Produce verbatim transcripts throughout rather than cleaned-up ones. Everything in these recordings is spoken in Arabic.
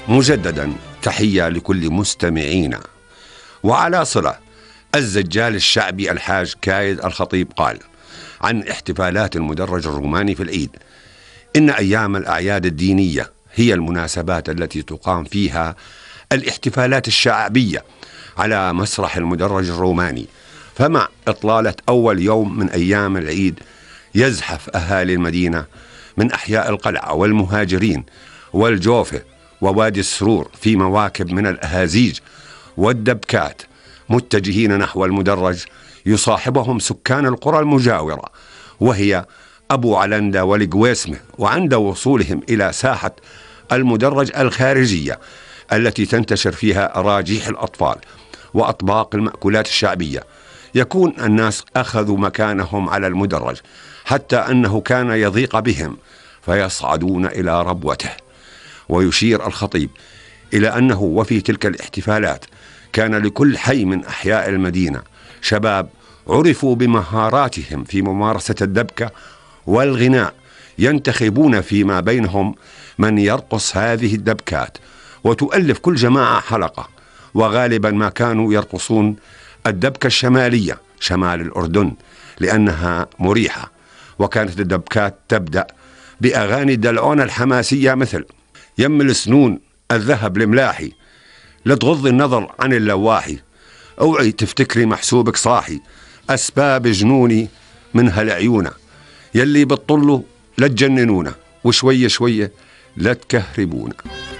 مجددا تحية لكل مستمعينا. وعلى صلة، الزجال الشعبي الحاج كايد الخطيب قال عن احتفالات المدرج الروماني في العيد: إن أيام الأعياد الدينية هي المناسبات التي تقام فيها الاحتفالات الشعبية على مسرح المدرج الروماني. فمع إطلالة أول يوم من أيام العيد يزحف أهالي المدينة من أحياء القلعة والمهاجرين والجوفة ووادي السرور في مواكب من الأهازيج والدبكات متجهين نحو المدرج، يصاحبهم سكان القرى المجاورة وهي أبو علندة والقويسمة. وعند وصولهم إلى ساحة المدرج الخارجية التي تنتشر فيها أراجيح الأطفال وأطباق المأكولات الشعبية، يكون الناس أخذوا مكانهم على المدرج حتى أنه كان يضيق بهم فيصعدون إلى ربوته. ويشير الخطيب إلى أنه وفي تلك الاحتفالات كان لكل حي من أحياء المدينة شباب عرفوا بمهاراتهم في ممارسة الدبكة والغناء، ينتخبون فيما بينهم من يرقص هذه الدبكات، وتؤلف كل جماعة حلقة. وغالبا ما كانوا يرقصون الدبكة الشمالية شمال الأردن لأنها مريحة، وكانت الدبكات تبدأ بأغاني دلعونة الحماسية مثل يم السنون الذهب الملاحي، لا تغضي النظر عن اللواحي، اوعي تفتكري محسوبك صاحي، أسباب جنوني من هالعيونة، يلي بتطلوا لا تجننونا، وشوية شوية لا تكهربونا.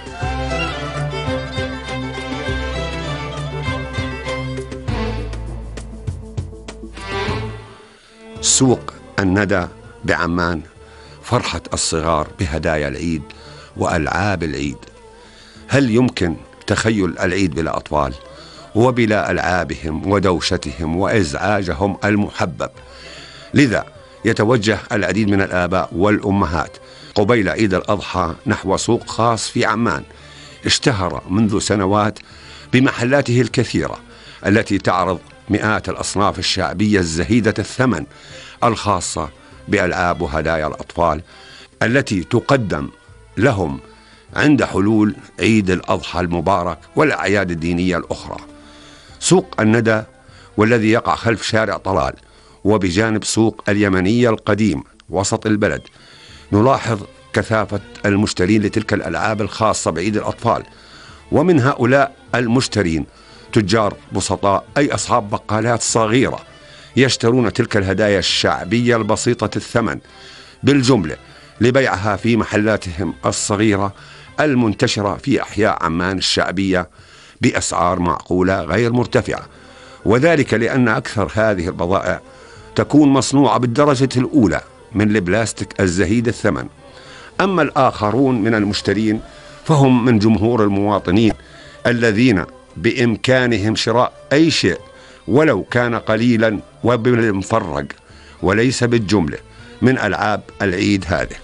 سوق الندى بعمان، فرحة الصغار بهدايا العيد وألعاب العيد. هل يمكن تخيل العيد بلا أطفال وبلا ألعابهم ودوشتهم وإزعاجهم المحبب؟ لذا يتوجه العديد من الآباء والأمهات قبيل عيد الأضحى نحو سوق خاص في عمان اشتهر منذ سنوات بمحلاته الكثيرة التي تعرض مئات الأصناف الشعبية الزهيدة الثمن الخاصة بألعاب وهدايا الأطفال التي تقدم لهم عند حلول عيد الأضحى المبارك والأعياد الدينية الأخرى. سوق الندى والذي يقع خلف شارع طلال وبجانب سوق اليمنية القديم وسط البلد، نلاحظ كثافة المشترين لتلك الألعاب الخاصة بعيد الأطفال. ومن هؤلاء المشترين تجار بسطاء، أي أصحاب بقالات صغيرة يشترون تلك الهدايا الشعبية البسيطة الثمن بالجملة لبيعها في محلاتهم الصغيرة المنتشرة في أحياء عمان الشعبية بأسعار معقولة غير مرتفعة، وذلك لأن أكثر هذه البضائع تكون مصنوعة بالدرجة الأولى من البلاستيك الزهيد الثمن. أما الآخرون من المشترين فهم من جمهور المواطنين الذين بإمكانهم شراء أي شيء ولو كان قليلا وبالمفرق وليس بالجملة من ألعاب العيد هذه.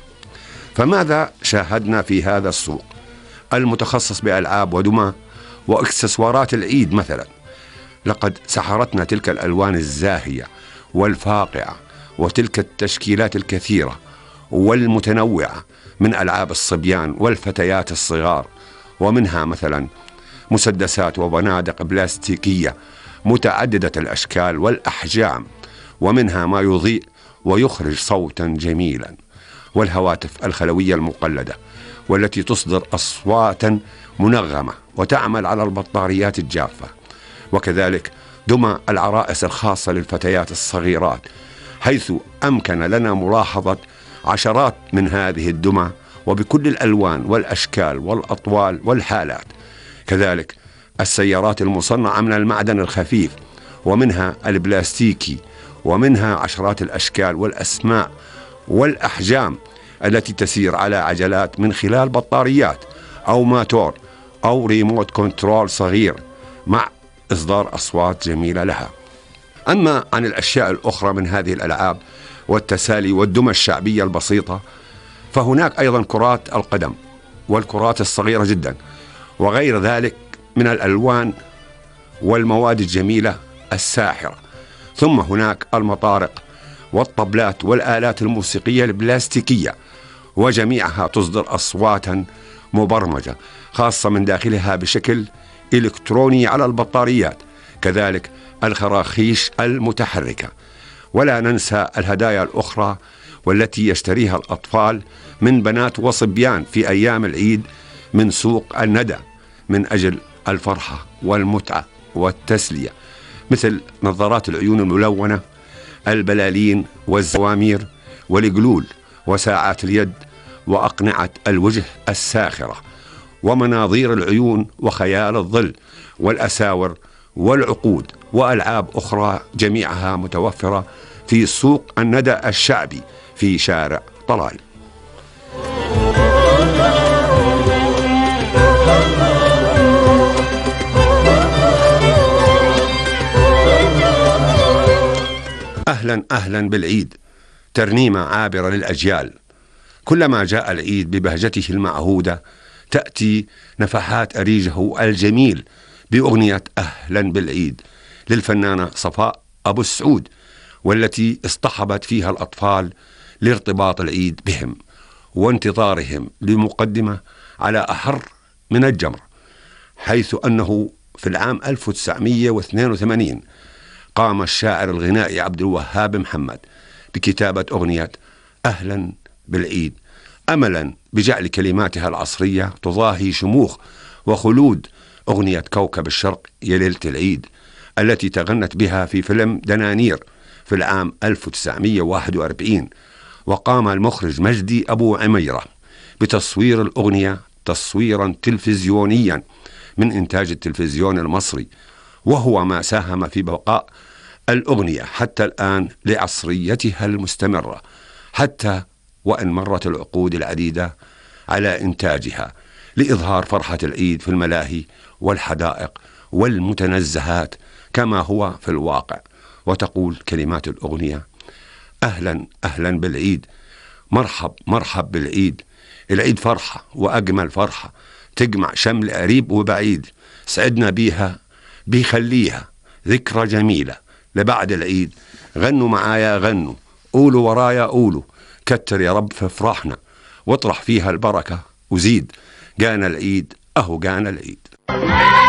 فماذا شاهدنا في هذا السوق المتخصص بألعاب ودمى وإكسسوارات العيد مثلا؟ لقد سحرتنا تلك الألوان الزاهية والفاقعة وتلك التشكيلات الكثيرة والمتنوعة من ألعاب الصبيان والفتيات الصغار، ومنها مثلا مسدسات وبنادق بلاستيكية متعددة الأشكال والأحجام، ومنها ما يضيء ويخرج صوتا جميلا، والهواتف الخلوية المقلدة والتي تصدر أصواتا منغمة وتعمل على البطاريات الجافة، وكذلك دمى العرائس الخاصة للفتيات الصغيرات، حيث أمكن لنا ملاحظة عشرات من هذه الدمى وبكل الألوان والأشكال والأطوال والحالات. كذلك السيارات المصنعة من المعدن الخفيف، ومنها البلاستيكي، ومنها عشرات الأشكال والأسماء والأحجام التي تسير على عجلات من خلال بطاريات أو ماتور أو ريموت كنترول صغير مع إصدار أصوات جميلة لها. أما عن الأشياء الأخرى من هذه الألعاب والتسالي والدمى الشعبية البسيطة، فهناك أيضا كرات القدم والكرات الصغيرة جدا وغير ذلك من الألوان والمواد الجميلة الساحرة. ثم هناك المطارق والطبلات والآلات الموسيقية البلاستيكية وجميعها تصدر أصواتا مبرمجة خاصة من داخلها بشكل إلكتروني على البطاريات، كذلك الخراخيش المتحركة. ولا ننسى الهدايا الأخرى والتي يشتريها الأطفال من بنات وصبيان في أيام العيد من سوق الندى من أجل الفرحة والمتعة والتسلية، مثل نظارات العيون الملونة، البلالين والزوامير والقلول وساعات اليد وأقنعة الوجه الساخرة ومناظير العيون وخيال الظل والأساور والعقود وألعاب أخرى، جميعها متوفرة في سوق الندى الشعبي في شارع طلال. أهلا أهلا بالعيد، ترنيمة عابرة للأجيال. كلما جاء العيد ببهجته المعهودة تأتي نفحات أريجه الجميل بأغنية أهلا بالعيد للفنانة صفاء أبو السعود، والتي اصطحبت فيها الأطفال لارتباط العيد بهم وانتظارهم لمقدمة على أحر من الجمر، حيث أنه في العام ألف وتسعمئة واثنين وثمانين قام الشاعر الغنائي عبد الوهاب محمد بكتابة أغنية أهلا بالعيد، أملا بجعل كلماتها العصرية تضاهي شموخ وخلود أغنية كوكب الشرق يا ليلة العيد التي تغنت بها في فيلم دنانير في العام ألف وتسعمئة وواحد وأربعين. وقام المخرج مجدي أبو عميرة بتصوير الأغنية تصويرا تلفزيونيا من إنتاج التلفزيون المصري، وهو ما ساهم في بقاء الأغنية حتى الآن لعصريتها المستمرة، حتى وإن مرت العقود العديدة على إنتاجها، لإظهار فرحة العيد في الملاهي والحدائق والمتنزهات كما هو في الواقع. وتقول كلمات الأغنية: أهلا أهلا بالعيد، مرحب مرحب بالعيد، العيد فرحة وأجمل فرحة تجمع شمل قريب وبعيد، سعدنا بيها بيخليها ذكرى جميلة لبعد العيد. غنوا معايا غنوا، قولوا ورايا قولوا، كتر يا رب في افراحنا واطرح فيها البركة وزيد، جانا العيد أهو جانا العيد.